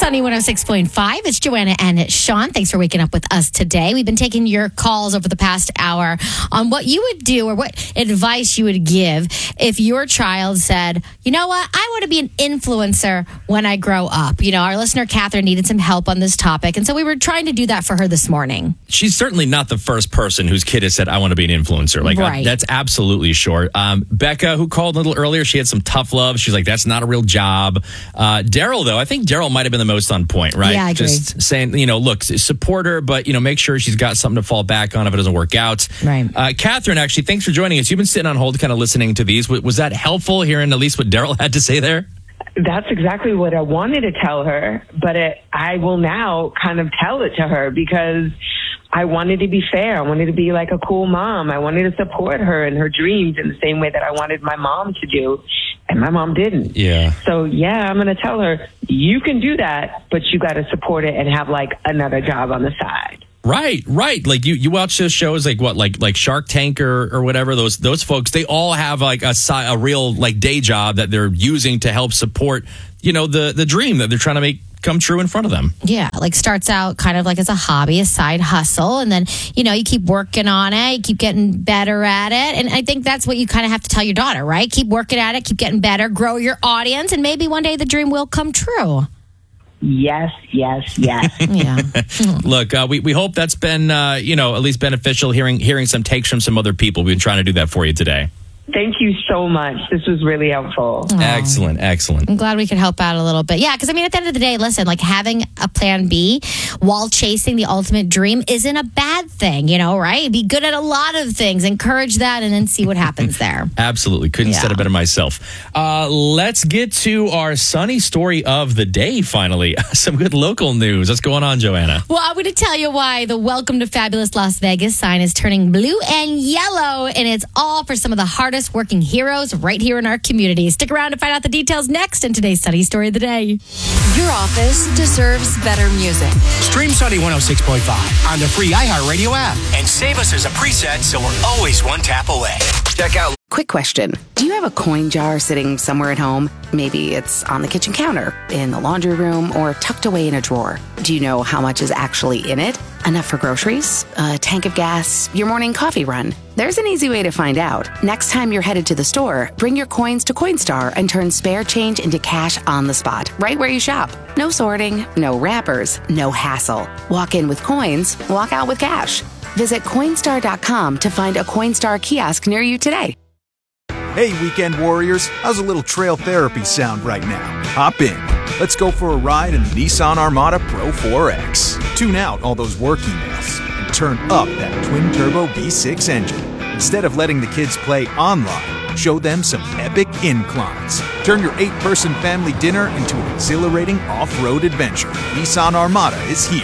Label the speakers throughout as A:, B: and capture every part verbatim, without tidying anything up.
A: Sunny one oh six point five. It's Joanna and Sean. Thanks for waking up with us today. We've been taking your calls over the past hour on what you would do or what advice you would give if your child said, you know what, I want to be an influencer when I grow up. You know, our listener, Catherine, needed some help on this topic. And so we were trying to do that for her this morning.
B: She's certainly not the first person whose kid has said, I want to be an influencer. Like,
A: right.
B: uh, that's absolutely sure. Um, Becca, who called a little earlier, she had some tough love. She's like, that's not a real job. Uh, Daryl, though, I think Daryl might have been the most on point, right?
A: Yeah, I agree.
B: Just saying, you know, look, support her, but, you know, make sure she's got something to fall back on if it doesn't work out.
A: Right.
B: Uh, Catherine, actually, thanks for joining us. You've been sitting on hold kind of listening to these. Was, was that helpful hearing at least what Daryl had to say there?
C: That's exactly what I wanted to tell her, but it, I will now kind of tell it to her because I wanted to be fair. I wanted to be like a cool mom. I wanted to support her in her dreams in the same way that I wanted my mom to do, and my mom didn't.
B: Yeah.
C: So, yeah, I'm going to tell her, you can do that, but you got to support it and have, like, another job on the side.
B: Right, right. Like you, you watch those shows like what, like like Shark Tank or, or whatever. Those those folks, they all have like a a real like day job that they're using to help support, you know, the the dream that they're trying to make come true in front of them.
A: Yeah, like starts out kind of like as a hobby, a side hustle, and then, you know, you keep working on it, you keep getting better at it. And I think that's what you kind of have to tell your daughter, right? Keep working at it, keep getting better, grow your audience, and maybe one day the dream will come true.
C: Yes, yes, yes.
A: Yeah.
B: Look, uh, we, we hope that's been, uh, you know, at least beneficial hearing hearing some takes from some other people. We've been trying to do that for you today.
C: Thank you so much. This was really helpful.
A: Aww.
B: Excellent, excellent.
A: I'm glad we could help out a little bit. Yeah, because I mean, at the end of the day, listen, like having a plan B while chasing the ultimate dream isn't a bad thing, you know, right? Be good at a lot of things, encourage that, and then see what happens there.
B: Absolutely. Couldn't
A: Yeah.
B: have said it better myself. Uh, let's get to our sunny story of the day, finally. Some good local news. What's going on, Joanna?
A: Well, I'm going to tell you why the Welcome to Fabulous Las Vegas sign is turning blue and yellow, and it's all for some of the hardest working heroes right here in our community. Stick around to find out the details next in today's Sunny Story of the Day.
D: Your office deserves better music.
E: Stream Sunny one oh six point five on the free iHeartRadio app and save us as a preset so we're always one tap away. Check out.
F: Quick question. Do you have a coin jar sitting somewhere at home? Maybe it's on the kitchen counter, in the laundry room, or tucked away in a drawer. Do you know how much is actually in it? Enough for groceries? A tank of gas? Your morning coffee run? There's an easy way to find out. Next time you're headed to the store, bring your coins to Coinstar and turn spare change into cash on the spot, right where you shop. No sorting, no wrappers, no hassle. Walk in with coins, walk out with cash. Visit Coinstar dot com to find a Coinstar kiosk near you today.
G: Hey, weekend warriors, how's a little trail therapy sound right now? Hop in. Let's go for a ride in the Nissan Armada Pro four X. Tune out all those work emails and turn up that twin-turbo V six engine. Instead of letting the kids play online, show them some epic inclines. Turn your eight-person family dinner into an exhilarating off-road adventure. Nissan Armada is here.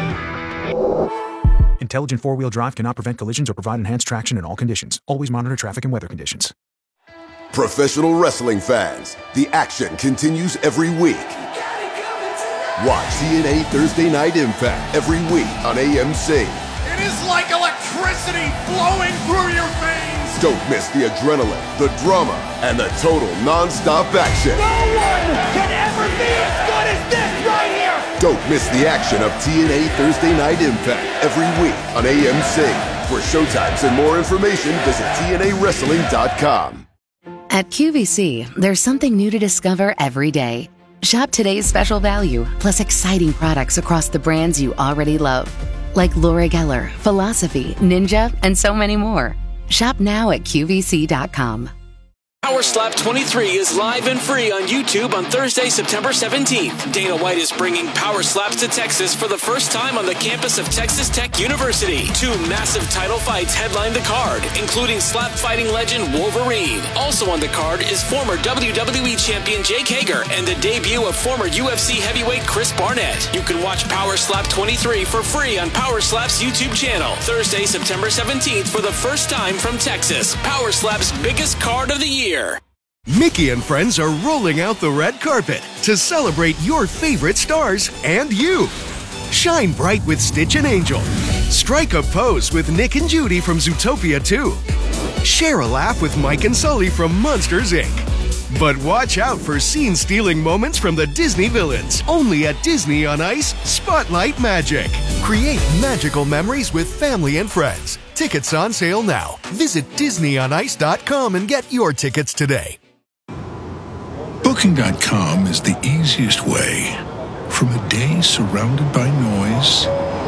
G: Intelligent four-wheel drive cannot prevent collisions or provide enhanced traction in all conditions. Always monitor traffic and weather conditions.
H: Professional wrestling fans, the action continues every week. Watch T N A Thursday Night Impact every week on A M C.
I: It is like electricity flowing through your veins.
H: Don't miss the adrenaline, the drama, and the total non-stop action.
I: No one can ever be as good as this right here.
H: Don't miss the action of T N A Thursday Night Impact every week on A M C. For showtimes and more information, visit T N A wrestling dot com.
F: At Q V C, there's something new to discover every day. Shop today's special value, plus exciting products across the brands you already love. Like Laura Geller, Philosophy, Ninja, and so many more. Shop now at Q V C dot com.
J: Power Slap twenty-three is live and free on YouTube on Thursday, September seventeenth. Dana White is bringing Power Slaps to Texas for the first time on the campus of Texas Tech University. Two massive title fights headline the card, including slap fighting legend Wolverine. Also on the card is former W W E champion Jake Hager and the debut of former U F C heavyweight Chris Barnett. You can watch Power Slap twenty-three for free on Power Slap's YouTube channel. Thursday, September seventeenth for the first time from Texas. Power Slap's biggest card of the year.
K: Mickey and friends are rolling out the red carpet to celebrate your favorite stars and you. Shine bright with Stitch and Angel. Strike a pose with Nick and Judy from Zootopia two. Share a laugh with Mike and Sully from Monsters, Incorporated. But watch out for scene-stealing moments from the Disney villains. Only at Disney on Ice Spotlight Magic. Create magical memories with family and friends. Tickets on sale now. Visit disney on ice dot com and get your tickets today.
L: Booking dot com is the easiest way. From a day surrounded by noise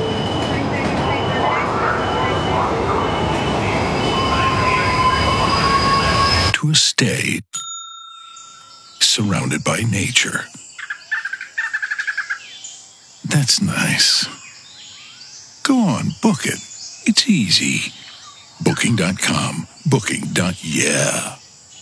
L: to a stay surrounded by nature. That's nice. Go on, book it. It's easy. Booking dot com. Booking. Yeah.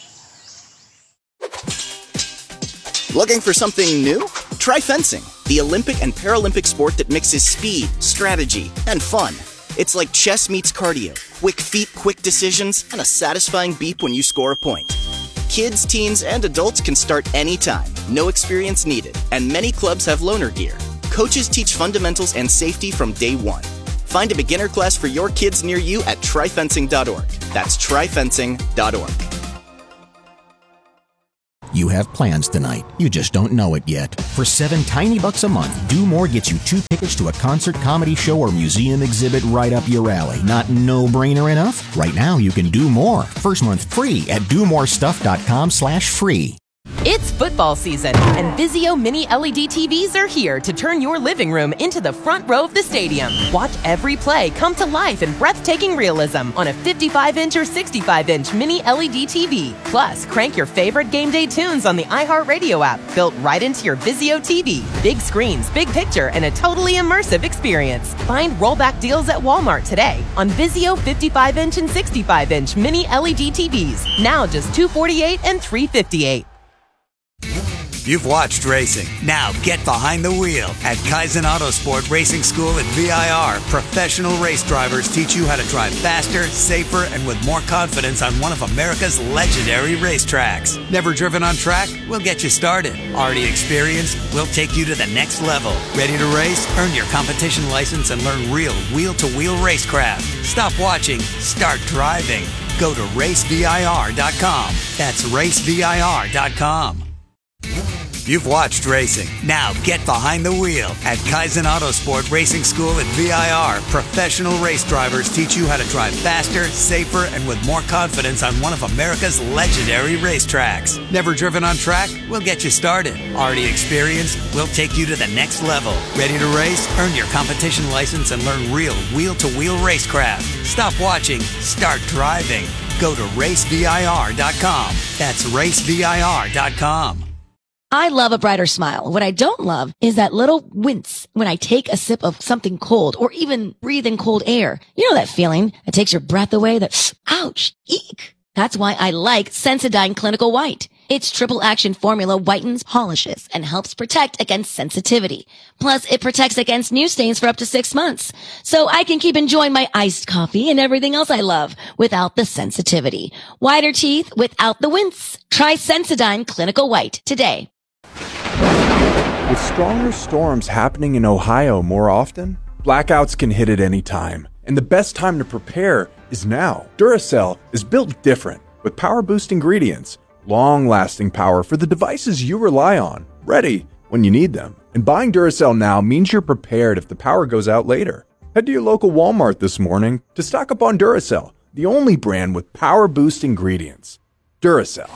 M: Looking for something new? Try fencing, the Olympic and Paralympic sport that mixes speed, strategy, and fun. It's like chess meets cardio. Quick feet, quick decisions, and a satisfying beep when you score a point. Kids, teens, and adults can start anytime. No experience needed. And many clubs have loaner gear. Coaches teach fundamentals and safety from day one. Find a beginner class for your kids near you at try fencing dot org. That's try fencing dot org.
N: You have plans tonight. You just don't know it yet. For seven tiny bucks a month, Do More gets you two tickets to a concert, comedy show, or museum exhibit right up your alley. Not no-brainer enough? Right now, you can do more. First month free at do more stuff dot com slash free.
O: It's football season, and Vizio Mini L E D T Vs are here to turn your living room into the front row of the stadium. Watch every play come to life in breathtaking realism on a fifty-five inch or sixty-five inch Mini L E D T V. Plus, crank your favorite game day tunes on the iHeartRadio app, built right into your Vizio T V. Big screens, big picture, and a totally immersive experience. Find rollback deals at Walmart today on Vizio fifty-five inch and sixty-five inch Mini L E D T Vs. Now just two hundred forty-eight dollars and three hundred fifty-eight dollars.
P: You've watched racing. Now get behind the wheel. At Kaizen Autosport Racing School at V I R, professional race drivers teach you how to drive faster, safer, and with more confidence on one of America's legendary racetracks. Never driven on track? We'll get you started. Already experienced? We'll take you to the next level. Ready to race? Earn your competition license and learn real wheel-to-wheel racecraft. Stop watching. Start driving. Go to race V I R dot com. That's race V I R dot com. You've watched racing. Now get behind the wheel. At Kaizen Autosport Racing School at V I R, professional race drivers teach you how to drive faster, safer, and with more confidence on one of America's legendary racetracks. Never driven on track? We'll get you started. Already experienced? We'll take you to the next level. Ready to race? Earn your competition license and learn real wheel-to-wheel racecraft. Stop watching. Start driving. Go to race V I R dot com. That's race V I R dot com.
Q: I love a brighter smile. What I don't love is that little wince when I take a sip of something cold or even breathe in cold air. You know that feeling that takes your breath away? That, ouch, eek. That's why I like Sensodyne Clinical White. Its triple action formula whitens, polishes, and helps protect against sensitivity. Plus, it protects against new stains for up to six months. So I can keep enjoying my iced coffee and everything else I love without the sensitivity. Whiter teeth without the wince. Try Sensodyne Clinical White today.
R: With stronger storms happening in Ohio more often, blackouts can hit at any time. And the best time to prepare is now. Duracell is built different with power-boost ingredients, long-lasting power for the devices you rely on, ready when you need them. And buying Duracell now means you're prepared if the power goes out later. Head to your local Walmart this morning to stock up on Duracell, the only brand with power-boost ingredients. Duracell.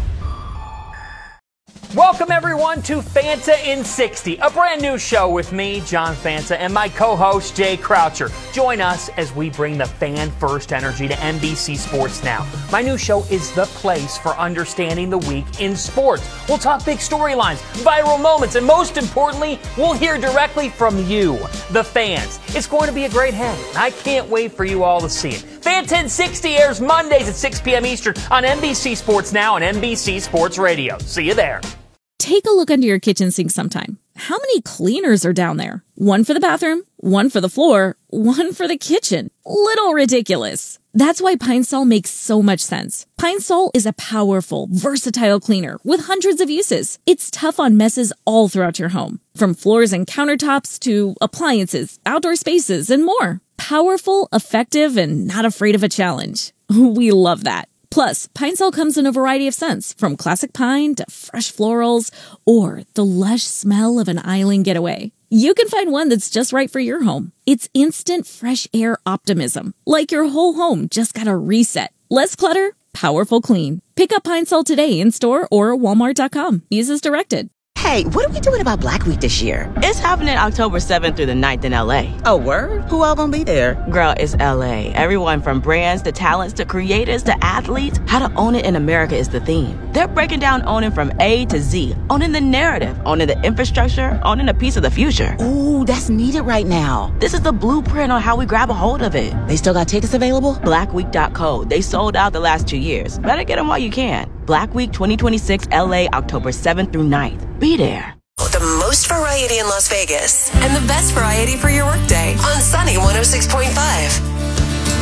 S: Welcome, everyone, to Fanta in sixty, a brand new show with me, John Fanta, and my co-host, Jay Croucher. Join us as we bring the fan-first energy to N B C Sports Now. My new show is the place for understanding the week in sports. We'll talk big storylines, viral moments, and most importantly, we'll hear directly from you, the fans. It's going to be a great hang, and I can't wait for you all to see it. Fanta in sixty airs Mondays at six p.m. Eastern on N B C Sports Now and N B C Sports Radio. See you there.
T: Take a look under your kitchen sink sometime. How many cleaners are down there? One for the bathroom, one for the floor, one for the kitchen. Little ridiculous. That's why Pine Sol makes so much sense. Pine Sol is a powerful, versatile cleaner with hundreds of uses. It's tough on messes all throughout your home, from floors and countertops to appliances, outdoor spaces, and more. Powerful, effective, and not afraid of a challenge. We love that. Plus, Pine Sol comes in a variety of scents, from classic pine to fresh florals or the lush smell of an island getaway. You can find one that's just right for your home. It's instant fresh air optimism, like your whole home just got a reset. Less clutter, powerful clean. Pick up Pine Sol today in store or walmart dot com. Use as directed.
U: Hey, what are we doing about Black Week this year?
V: It's happening October seventh through the ninth in L A.
U: Oh, word? Who all gonna be there?
V: Girl, it's L A. Everyone from brands to talents to creators to athletes. How to own it in America is the theme. They're breaking down owning from A to Z. Owning the narrative, owning the infrastructure, owning a piece of the future.
U: Ooh, that's needed right now.
V: This is the blueprint on how we grab a hold of it.
U: They still got tickets available?
V: black week dot co. They sold out the last two years. Better get them while you can. Black Week twenty twenty-six L A, October seventh through ninth. Be there.
W: The most variety in Las Vegas and the best variety for your workday on Sunny one oh six point five.